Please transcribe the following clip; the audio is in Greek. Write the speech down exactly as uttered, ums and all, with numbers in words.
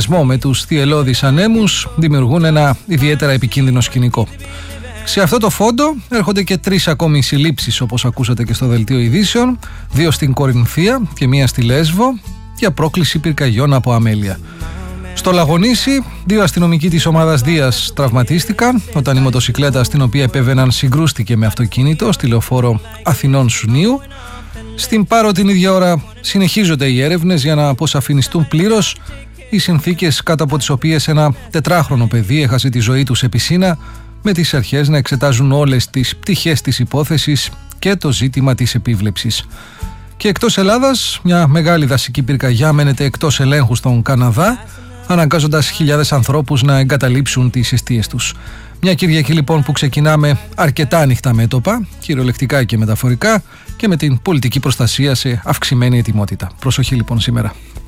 συνδυασμό με τους θυελλώδεις ανέμους δημιουργούν ένα ιδιαίτερα επικίνδυνο σκηνικό. Σε αυτό το φόντο έρχονται και τρεις ακόμη συλλήψεις, όπως ακούσατε και στο δελτίο ειδήσεων, δύο στην Κορινθία και μία στη Λέσβο, για πρόκληση πυρκαγιών από αμέλεια. Στο Λαγονήσι, δύο αστυνομικοί της ομάδας Δίας τραυματίστηκαν όταν η μοτοσικλέτα στην οποία επέβαιναν συγκρούστηκε με αυτοκίνητο στη λεωφόρο Αθηνών Σουνίου. Στην Πάρο την ίδια ώρα συνεχίζονται οι έρευνες για να αποσαφινιστούν πλήρως οι συνθήκες κάτω από τις οποίες ένα τετράχρονο παιδί έχασε τη ζωή του σε πισίνα, με τις αρχές να εξετάζουν όλες τις πτυχές της υπόθεσης και το ζήτημα της επίβλεψης. Και εκτός Ελλάδας, μια μεγάλη δασική πυρκαγιά μένεται εκτός ελέγχου στον Καναδά, αναγκάζοντας χιλιάδες ανθρώπους να εγκαταλείψουν τις εστίες τους. Μια Κυριακή λοιπόν που ξεκινάμε αρκετά ανοιχτά μέτωπα, κυριολεκτικά και μεταφορικά, και με την πολιτική προστασία σε αυξημένη ετοιμότητα. Προσοχή λοιπόν σήμερα.